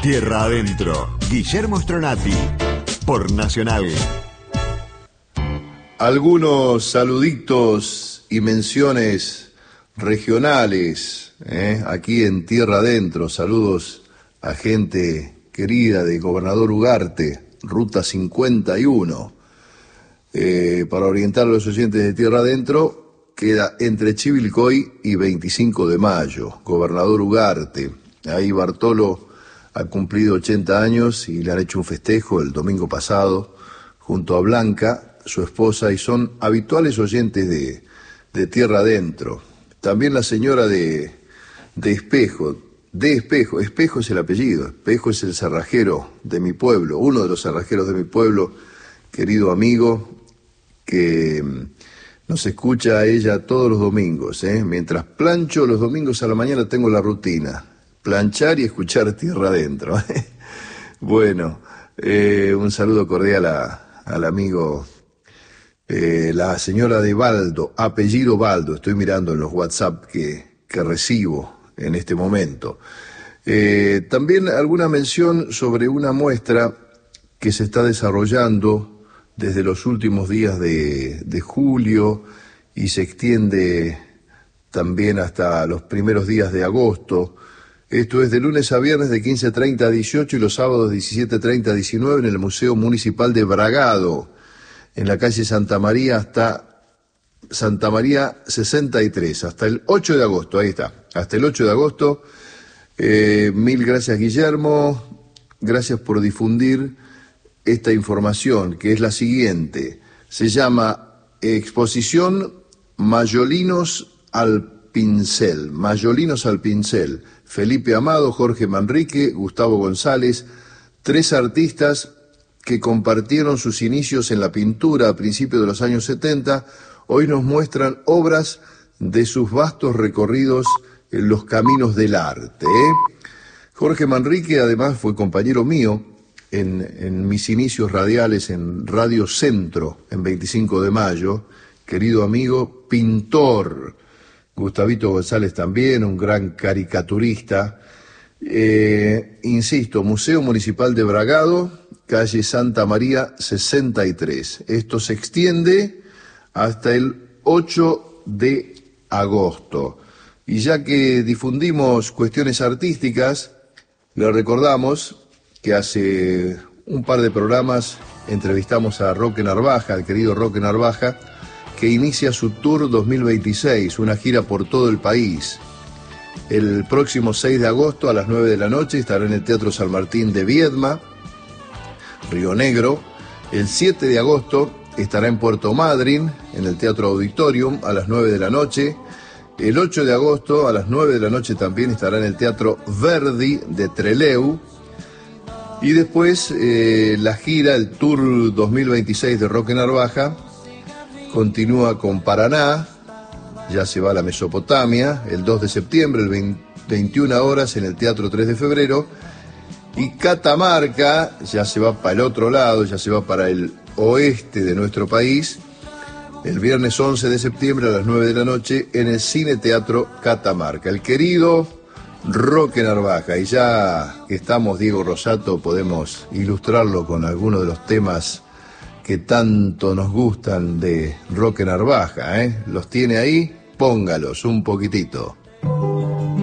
Tierra Adentro, Guillermo Stronati, por Nacional. Algunos saluditos y menciones regionales, aquí en Tierra Adentro. Saludos a gente querida de Gobernador Ugarte, Ruta 51. Para orientar a los oyentes de Tierra Adentro, queda entre Chivilcoy y 25 de Mayo, Gobernador Ugarte. Ahí Bartolo ha cumplido 80 años y le han hecho un festejo el domingo pasado junto a Blanca, su esposa, y son habituales oyentes de Tierra Adentro. También la señora de Espejo, Espejo es el apellido, Espejo es el cerrajero de mi pueblo, uno de los cerrajeros de mi pueblo, querido amigo, que nos escucha a ella todos los domingos. Mientras plancho los domingos a la mañana tengo la rutina, planchar y escuchar Tierra Adentro. Bueno, un saludo cordial al amigo, la señora de Baldo, apellido Baldo, estoy mirando en los WhatsApp que recibo en este momento. También alguna mención sobre una muestra que se está desarrollando desde los últimos días de julio y se extiende también hasta los primeros días de agosto. Esto es de lunes a viernes de 15:30 a 18 y los sábados 17:30 a 19 en el Museo Municipal de Bragado, en la calle Santa María hasta Santa María 63, hasta el 8 de agosto, ahí está, hasta el 8 de agosto. Mil gracias, Guillermo, gracias por difundir esta información, que es la siguiente. Se llama Exposición Mayolinos al Pincel, Felipe Amado, Jorge Manrique, Gustavo González, 3 artistas que compartieron sus inicios en la pintura a principios de los años 70, hoy nos muestran obras de sus vastos recorridos en los caminos del arte. Jorge Manrique además fue compañero mío en mis inicios radiales en Radio Centro, en 25 de Mayo, querido amigo, pintor. Gustavito González también, un gran caricaturista. Insisto, Museo Municipal de Bragado, calle Santa María 63. Esto se extiende hasta el 8 de agosto. Y ya que difundimos cuestiones artísticas, le recordamos que hace un par de programas entrevistamos a Roque Narvaja, al querido Roque Narvaja, que inicia su Tour 2026, una gira por todo el país. El próximo 6 de agosto a las 9 de la noche estará en el Teatro San Martín de Viedma, Río Negro. El 7 de agosto estará en Puerto Madryn, en el Teatro Auditorium, a las 9 de la noche. El 8 de agosto a las 9 de la noche también estará en el Teatro Verdi de Trelew. Y después la gira, el Tour 2026 de Roque Narvaja, continúa con Paraná, ya se va a la Mesopotamia, el 2 de septiembre, el 21 horas en el Teatro 3 de Febrero, y Catamarca ya se va para el otro lado, ya se va para el oeste de nuestro país, el viernes 11 de septiembre a las 9 de la noche en el Cine Teatro Catamarca. El querido Roque Narvaja, y ya que estamos, Diego Rosato, podemos ilustrarlo con algunos de los temas que tanto nos gustan de Roque Narvaja, ¿eh? Los tiene ahí, póngalos un poquitito.